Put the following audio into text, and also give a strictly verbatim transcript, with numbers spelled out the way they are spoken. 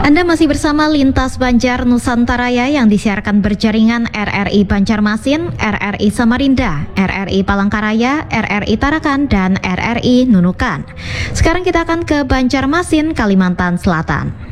Anda masih bersama Lintas Banjar Nusantaraya yang disiarkan berjaringan R R I Banjarmasin, R R I Samarinda, R R I Palangkaraya, R R I Tarakan, dan R R I Nunukan. Sekarang kita akan ke Banjarmasin, Kalimantan Selatan.